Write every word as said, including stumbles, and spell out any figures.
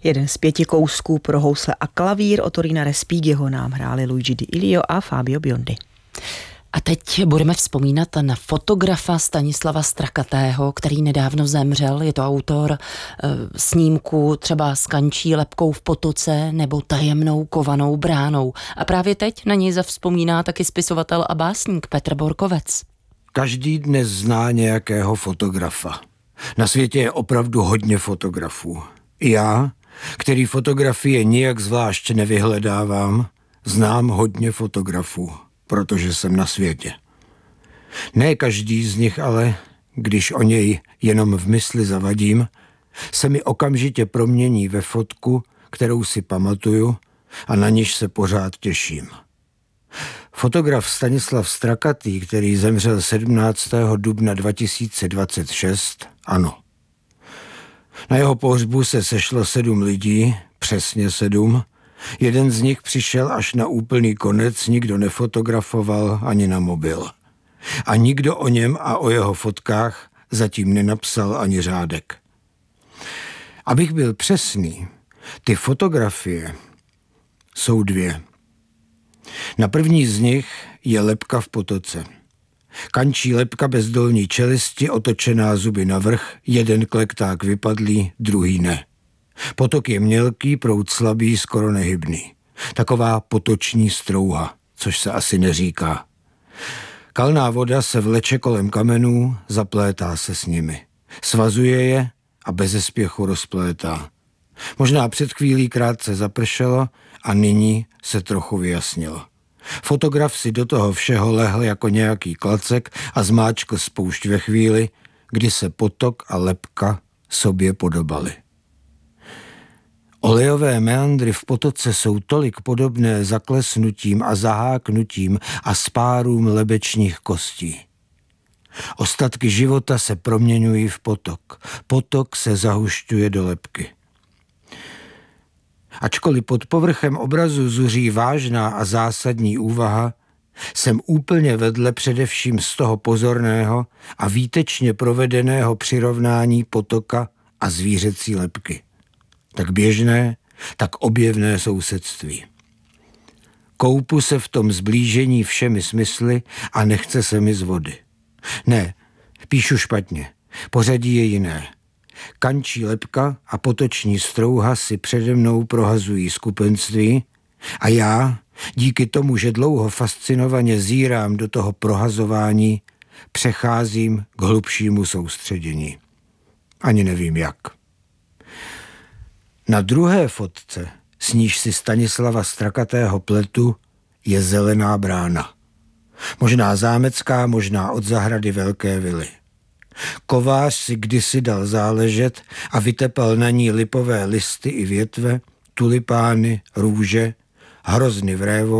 Jeden z pěti kousků pro housle a klavír Ottorina Respighiho nám hráli Luigi Di Illio a Fabio Biondi. A teď budeme vzpomínat na fotografa Stanislava Strakatého, který nedávno zemřel. Je to autor e, snímku třeba s kančí lepkou v potoce nebo tajemnou kovanou bránou. A právě teď na něj zavzpomíná taky spisovatel a básník Petr Borkovec. Každý dnes zná nějakého fotografa. Na světě je opravdu hodně fotografů. I já, který fotografie nijak zvlášť nevyhledávám, znám hodně fotografů, protože jsem na světě. Ne každý z nich ale, když o něj jenom v mysli zavadím, se mi okamžitě promění ve fotku, kterou si pamatuju a na níž se pořád těším. Fotograf Stanislav Strakatý, který zemřel sedmnáctého dubna dva tisíce dvacet šest, ano. Na jeho pohřbu se sešlo sedm lidí, přesně sedm. Jeden z nich přišel až na úplný konec, nikdo nefotografoval ani na mobil. A nikdo o něm a o jeho fotkách zatím nenapsal ani řádek. Abych byl přesný, ty fotografie jsou dvě. Na první z nich je lebka v potoce. Kančí lebka bez dolní čelisti, otočená zuby navrch, jeden klekták vypadlý, druhý ne. Potok je mělký, proud slabý, skoro nehybný. Taková potoční strouha, což se asi neříká. Kalná voda se vleče kolem kamenů, zaplétá se s nimi. Svazuje je a beze spěchu rozplétá. Možná před chvílí krátce zapršelo a nyní se trochu vyjasnilo. Fotograf si do toho všeho lehl jako nějaký klacek a zmáčkl spoušť ve chvíli, kdy se potok a lebka sobě podobaly. Olejové meandry v potoce jsou tolik podobné zaklesnutím a zaháknutím a spárům lebečních kostí. Ostatky života se proměňují v potok. Potok se zahušťuje do lebky. Ačkoliv pod povrchem obrazu zuří vážná a zásadní úvaha, jsem úplně vedle především z toho pozorného a výtečně provedeného přirovnání potoka a zvířecí lebky. Tak běžné, tak objevné sousedství. Koupu se v tom zblížení všemi smysly a nechce se mi z vody. Ne, píšu špatně, pořadí je jiné. Kančí lebka a potoční strouha si přede mnou prohazují skupenství a já, díky tomu, že dlouho fascinovaně zírám do toho prohazování, přecházím k hlubšímu soustředění. Ani nevím jak. Na druhé fotce, s níž si Stanislava Strakatého pletu, je zelená brána. Možná zámecká, možná od zahrady velké vily. Kovář si kdysi dal záležet a vytepal na ní lipové listy i větve, tulipány, růže, hrozny vrévou